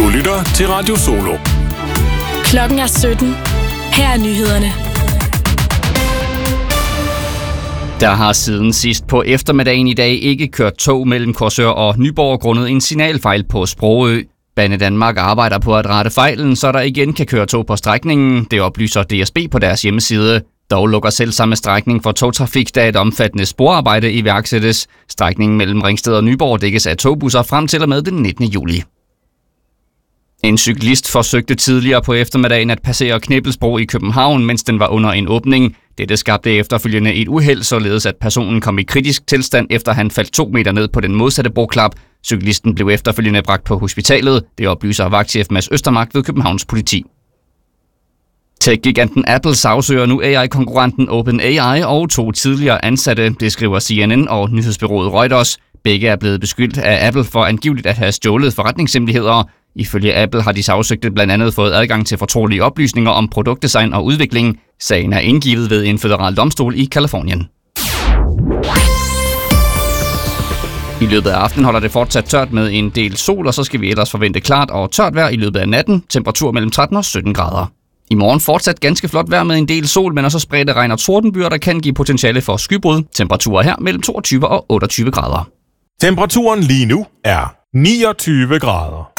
Du lytter til Radio Solo. Klokken er 17. Her er nyhederne. Der har siden sidst på eftermiddagen i dag ikke kørt tog mellem Korsør og Nyborg grundet en signalfejl på Sprogø. Banedanmark arbejder på at rette fejlen, så der igen kan køre tog på strækningen. Det oplyser DSB på deres hjemmeside. Dog lukker selv samme strækning for togtrafik, da et omfattende sporarbejde iværksættes. Strækningen mellem Ringsted og Nyborg dækkes af togbusser frem til og med den 19. juli. En cyklist forsøgte tidligere på eftermiddagen at passere Knippelsbro i København, mens den var under en åbning. Dette skabte efterfølgende et uheld, således at personen kom i kritisk tilstand, efter han faldt 2 meter ned på den modsatte broklap. Cyklisten blev efterfølgende bragt på hospitalet. Det oplyser vagtchef Mads Østermark ved Københavns politi. Tech-giganten Apple sagsøger nu AI-konkurrenten OpenAI og 2 tidligere ansatte, det skriver CNN og nyhedsbureauet Reuters. Begge er blevet beskyldt af Apple for angiveligt at have stjålet forretningshemmeligheder. Ifølge Apple har de sagsøgte blandt andet fået adgang til fortrolige oplysninger om produktdesign og udvikling. Sagen er indgivet ved en federal domstol i Californien. I løbet af aftenen holder det fortsat tørt med en del sol, og så skal vi ellers forvente klart og tørt vejr i løbet af natten. Temperatur mellem 13 og 17 grader. I morgen fortsat ganske flot vejr med en del sol, men også spredte regn og tordenbyer, der kan give potentiale for skybrud. Temperaturer her mellem 22 og 28 grader. Temperaturen lige nu er 29 grader.